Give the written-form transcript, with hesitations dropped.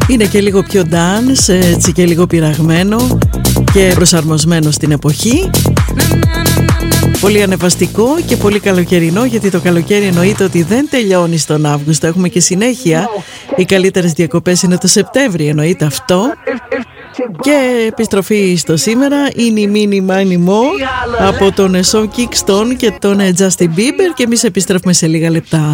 Είναι και λίγο πιο dance, έτσι και λίγο πειραγμένο και προσαρμοσμένο στην εποχή. Πολύ ανεβαστικό και πολύ καλοκαιρινό, γιατί το καλοκαίρι εννοείται ότι δεν τελειώνει στον Αύγουστο. Έχουμε και συνέχεια. Οι καλύτερες διακοπές είναι το Σεπτέμβρη, εννοείται αυτό. Και επιστροφή στο σήμερα είναι η Mini Money Mo από τον Sean Kingston και τον Justin Bieber, και εμείς επιστρέφουμε σε λίγα λεπτά.